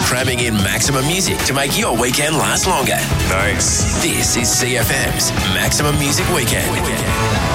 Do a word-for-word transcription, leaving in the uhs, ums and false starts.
cramming in maximum music to make your weekend last longer. Nice. This is C F M's Maximum Music Weekend.